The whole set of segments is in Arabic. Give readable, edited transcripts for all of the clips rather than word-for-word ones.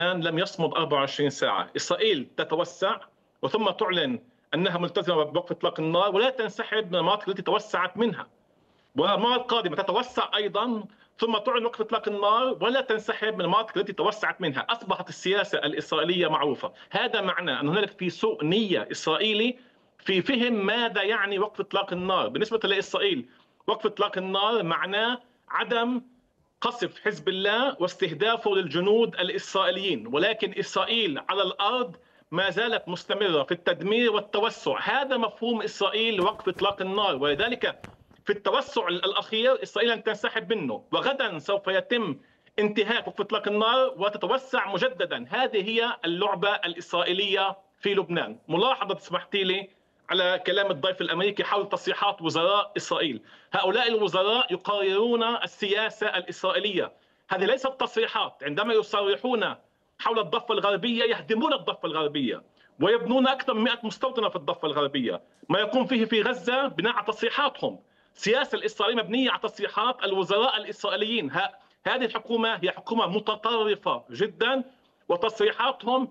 لم يصمد 24 ساعة. إسرائيل تتوسع وثم تعلن أنها ملتزمة بوقف إطلاق النار ولا تنسحب من المناطق التي توسعت منها، والمرة القادمة تتوسع أيضا ثم تعلن وقف إطلاق النار ولا تنسحب من المناطق التي توسعت منها. أصبحت السياسة الإسرائيلية معروفة. هذا معنى أن هنالك في سوء نية إسرائيلي في فهم ماذا يعني وقف إطلاق النار. بالنسبة لإسرائيل وقف إطلاق النار معناه عدم قصف حزب الله واستهدافه للجنود الإسرائيليين، ولكن إسرائيل على الأرض ما زالت مستمرة في التدمير والتوسع. هذا مفهوم إسرائيل لوقف إطلاق النار، ولذلك في التوسع الأخير إسرائيل لن تنسحب منه، وغدا سوف يتم انتهاك وقف إطلاق النار وتتوسع مجددا. هذه هي اللعبة الإسرائيلية في لبنان. ملاحظة تسمحتي لي على كلام الضيف الأمريكي حول تصريحات وزراء إسرائيل. هؤلاء الوزراء يقررون السياسة الإسرائيلية. هذه ليست تصريحات. عندما يصرحون حول الضفة الغربية يهدمون الضفة الغربية ويبنون أكثر من 100 مستوطنة في الضفة الغربية. ما يقوم فيه في غزة بناء على تصريحاتهم. السياسة الإسرائيلية مبنية على تصريحات الوزراء الإسرائيليين. هذه الحكومة هي حكومة متطرفة جدا، وتصريحاتهم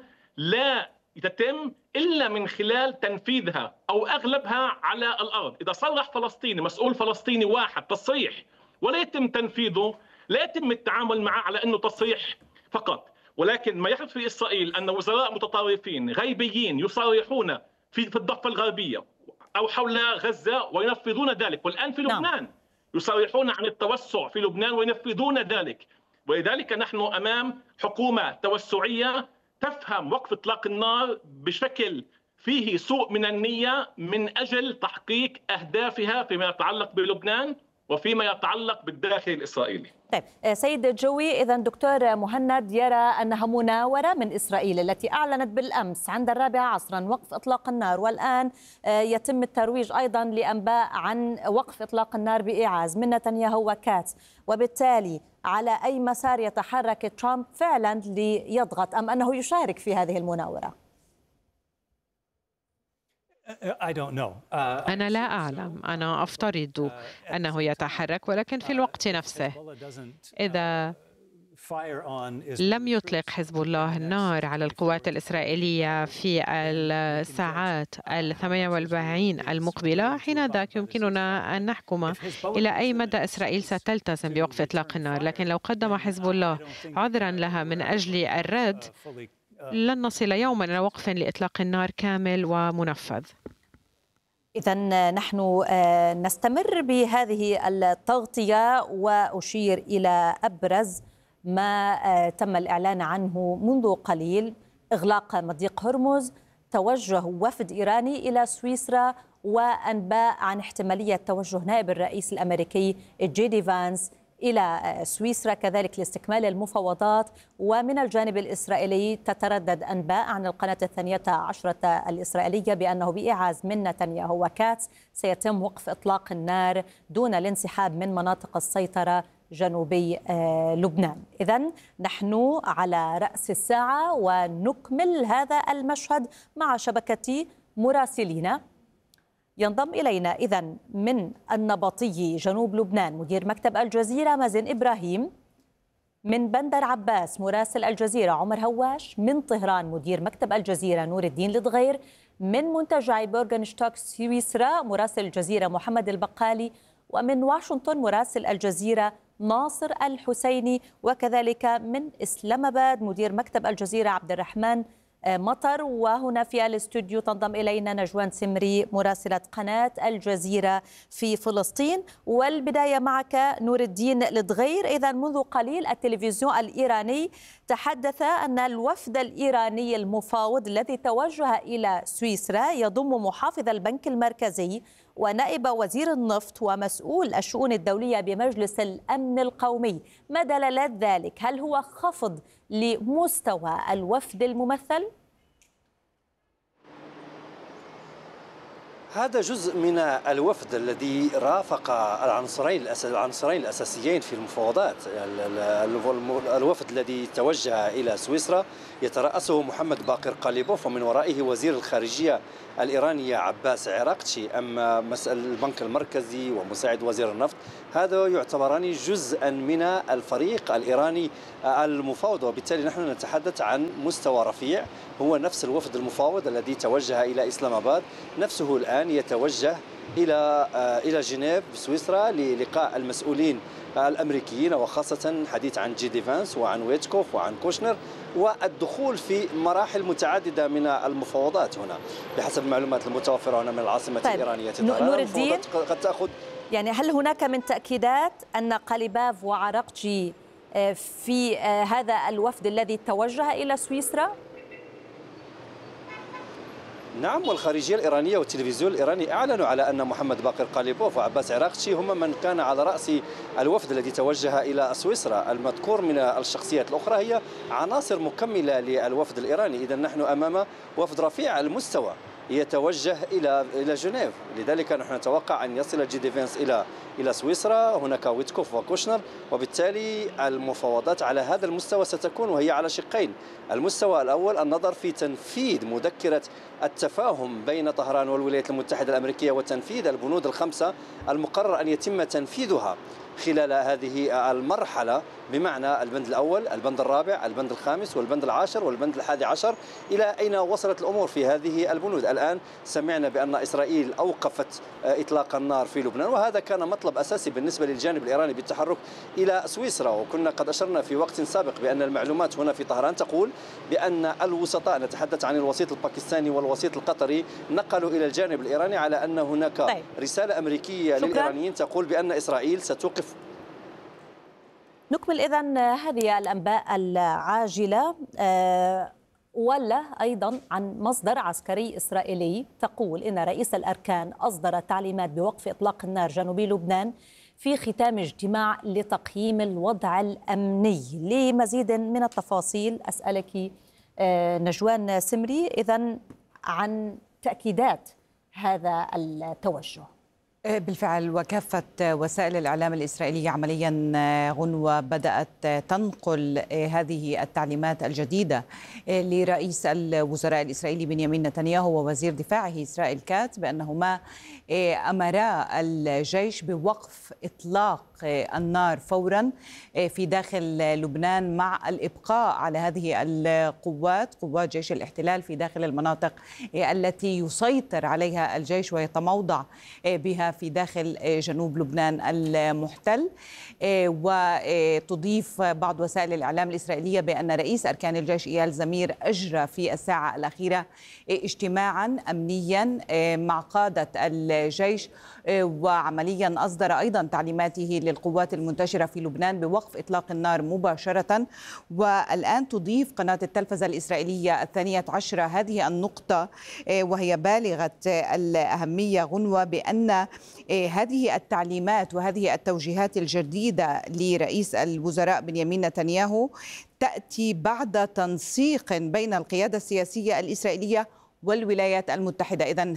لا تتم إلا من خلال تنفيذها أو أغلبها على الأرض. إذا صرح فلسطيني مسؤول فلسطيني واحد تصريح ولا يتم تنفيذه، لا يتم التعامل معه على أنه تصريح فقط. ولكن ما يحدث في إسرائيل أن وزراء متطرفين غيبيين يصرحون في الضفة الغربية أو حول غزة وينفذون ذلك، والآن في لبنان يصرحون عن التوسع في لبنان وينفذون ذلك. ولذلك نحن أمام حكومة توسعية تفهم وقف إطلاق النار بشكل فيه سوء من النية من أجل تحقيق أهدافها فيما يتعلق بلبنان وفيما يتعلق بالداخل الإسرائيلي. طيب سيد الجوي، إذن دكتور مهند يرى أنها مناورة من إسرائيل التي أعلنت بالأمس عند 4 عصرا وقف إطلاق النار، والآن يتم الترويج أيضا لأنباء عن وقف إطلاق النار بإيعاز من نتنياهو وكاتس، وبالتالي على أي مسار يتحرك ترامب فعلا ليضغط أم أنه يشارك في هذه المناورة؟ أنا لا أعلم. أنا أفترض أنه يتحرك، ولكن في الوقت نفسه إذا لم يطلق حزب الله النار على القوات الإسرائيلية في الساعات 48 المقبلة، حين ذاك يمكننا أن نحكم إلى أي مدى إسرائيل ستلتزم بوقف إطلاق النار. لكن لو قدم حزب الله عذرا لها من أجل الرد لن نصل يوما إلى وقف لإطلاق النار كامل ومنفذ. إذن نحن نستمر بهذه التغطية، وأشير إلى أبرز ما تم الإعلان عنه منذ قليل: إغلاق مضيق هرمز، توجه وفد إيراني إلى سويسرا، وأنباء عن احتمالية توجه نائب الرئيس الأمريكي جي دي فانس إلى سويسرا كذلك لاستكمال المفاوضات. ومن الجانب الإسرائيلي تتردد أنباء عن القناة 12 الإسرائيلية بأنه بإيعاز من نتنياهو وكاتس سيتم وقف إطلاق النار دون الانسحاب من مناطق السيطرة جنوبي لبنان. إذن نحن على رأس الساعة ونكمل هذا المشهد مع شبكة مراسلينا. ينضم إلينا إذن من النبطي جنوب لبنان مدير مكتب الجزيرة مازن إبراهيم، من بندر عباس مراسل الجزيرة عمر هواش، من طهران مدير مكتب الجزيرة نور الدين لدغير، من منتجع بورغنشتوك سويسرا مراسل الجزيرة محمد البقالي، ومن واشنطن مراسل الجزيرة ناصر الحسيني، وكذلك من إسلام آباد مدير مكتب الجزيرة عبد الرحمن مطر. وهنا في الاستوديو تنضم إلينا نجوان سمري مراسلة قناة الجزيرة في فلسطين. والبداية معك نور الدين لدغير. إذا منذ قليل التلفزيون الإيراني تحدث أن الوفد الإيراني المفاوض الذي توجه إلى سويسرا يضم محافظ البنك المركزي ونائب وزير النفط ومسؤول الشؤون الدولية بمجلس الأمن القومي. ما دلالات ذلك؟ هل هو خفض لمستوى الوفد الممثل؟ هذا جزء من الوفد الذي رافق العنصرين الأساسيين في المفاوضات. الوفد الذي توجه إلى سويسرا يترأسه محمد باقر قاليبوف، ومن ورائه وزير الخارجية الإيرانية عباس عراقتشي. أما مسألة البنك المركزي ومساعد وزير النفط هذا يعتبران جزءا من الفريق الإيراني المفاوض، وبالتالي نحن نتحدث عن مستوى رفيع. هو نفس الوفد المفاوض الذي توجه إلى إسلام آباد نفسه الآن يتوجه إلى جنيف بسويسرا للقاء المسؤولين الأمريكيين، وخاصة حديث عن جي دي فانس وعن ويتكوف وعن كوشنر، والدخول في مراحل متعددة من المفاوضات هنا بحسب المعلومات المتوفرة هنا من العاصمة الإيرانية طهران. نور الدين، قد تأخذ يعني هل هناك من تأكيدات أن قليباف وعراقجي في هذا الوفد الذي توجه إلى سويسرا؟ نعم، والخارجية الإيرانية والتلفزيون الإيراني أعلنوا على أن محمد باقر قليبوف وعباس عراقجي هم من كان على رأس الوفد الذي توجه إلى سويسرا. المذكور من الشخصيات الأخرى هي عناصر مكملة للوفد الإيراني. إذا نحن أمام وفد رفيع المستوى يتوجه إلى جنيف، لذلك نحن نتوقع أن يصل جي دي فانس إلى سويسرا. هناك ويتكوف وكوشنر، وبالتالي المفاوضات على هذا المستوى ستكون، وهي على شقين. المستوى الأول النظر في تنفيذ مذكرة التفاهم بين طهران والولايات المتحدة الأمريكية وتنفيذ البنود الخمسة المقرر أن يتم تنفيذها خلال هذه المرحلة، بمعنى البند الأول، البند الرابع، البند الخامس، والبند العاشر، والبند الحادي عشر. إلى أين وصلت الأمور في هذه البنود؟ الآن سمعنا بأن إسرائيل أوقفت إطلاق النار في لبنان، وهذا كان مطلب أساسي بالنسبة للجانب الإيراني بالتحرك إلى سويسرا. وكنا قد أشرنا في وقت سابق بأن المعلومات هنا في طهران تقول بأن الوسطاء، نتحدث عن الوسيط الباكستاني والوسيط القطري، نقلوا إلى الجانب الإيراني على أن هناك رسالة أمريكية للإيرانيين تقول بأن إسرائيل ستوقف. نكمل إذن هذه الأنباء العاجلة، ولا أيضا عن مصدر عسكري إسرائيلي تقول إن رئيس الأركان أصدر تعليمات بوقف إطلاق النار جنوبي لبنان في ختام اجتماع لتقييم الوضع الأمني. لمزيد من التفاصيل أسألك نجوان سمري إذن عن تأكيدات هذا التوجه. بالفعل، وكافة وسائل الإعلام الإسرائيلية عمليا غنوة بدأت تنقل هذه التعليمات الجديدة لرئيس الوزراء الإسرائيلي بنيامين نتنياهو ووزير دفاعه إسرائيل كاتس بأنهما أمرا الجيش بوقف إطلاق النار فورا في داخل لبنان، مع الإبقاء على هذه القوات، قوات جيش الاحتلال، في داخل المناطق التي يسيطر عليها الجيش ويتموضع بها في داخل جنوب لبنان المحتل. وتضيف بعض وسائل الإعلام الإسرائيلية بأن رئيس أركان الجيش إيال زمير أجرى في الساعة الأخيرة اجتماعا أمنيا مع قادة الجيش، وعمليا أصدر أيضا تعليماته للقوات المنتشرة في لبنان بوقف إطلاق النار مباشرة. والآن تضيف قناة التلفزة الإسرائيلية 12 هذه النقطة، وهي بالغة الأهمية غنوة، بأن هذه التعليمات وهذه التوجيهات الجديدة لرئيس الوزراء بنيامين نتنياهو تأتي بعد تنسيق بين القيادة السياسية الإسرائيلية والولايات المتحدة. إذن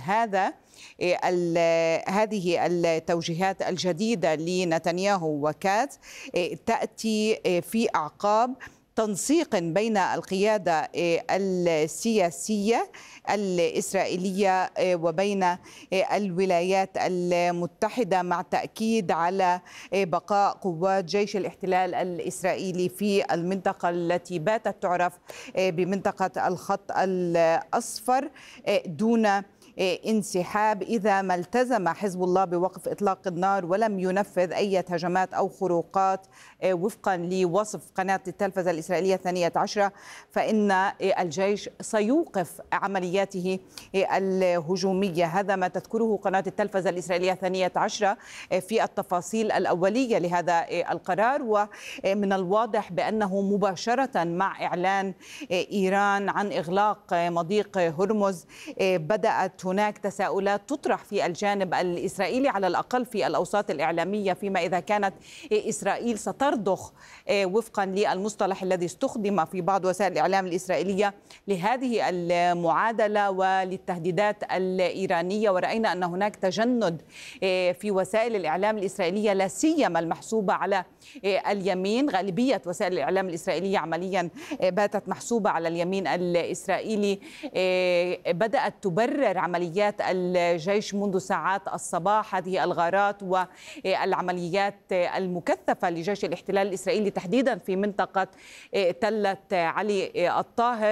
هذه التوجيهات الجديدة لنتنياهو وكاتس تأتي في أعقاب تنسيق بين القيادة السياسية الإسرائيلية وبين الولايات المتحدة، مع تأكيد على بقاء قوات جيش الاحتلال الإسرائيلي في المنطقة التي باتت تعرف بمنطقة الخط الأصفر دون انسحاب إذا ما التزم حزب الله بوقف إطلاق النار ولم ينفذ أي هجمات أو خروقات. وفقا لوصف قناة التلفزة الإسرائيلية 12، فإن الجيش سيوقف عملياته الهجومية. هذا ما تذكره قناة التلفزة الإسرائيلية 12 في التفاصيل الأولية لهذا القرار. ومن الواضح بأنه مباشرة مع إعلان إيران عن إغلاق مضيق هرمز بدأت هناك تساؤلات تطرح في الجانب الإسرائيلي، على الأقل في الأوساط الإعلامية، فيما إذا كانت إسرائيل سترضخ وفقا للمصطلح الذي استخدم في بعض وسائل الإعلام الإسرائيلية لهذه المعادلة وللتهديدات الإيرانية. ورأينا أن هناك تجند في وسائل الإعلام الإسرائيلية، لا سيما المحسوبة على اليمين. غالبية وسائل الإعلام الإسرائيلية عمليا باتت محسوبة على اليمين الإسرائيلي، بدأت تبرر عمليات الجيش منذ ساعات الصباح، هذه الغارات والعمليات المكثفة لجيش الاحتلال الإسرائيلي تحديدا في منطقة تلة علي الطاهر.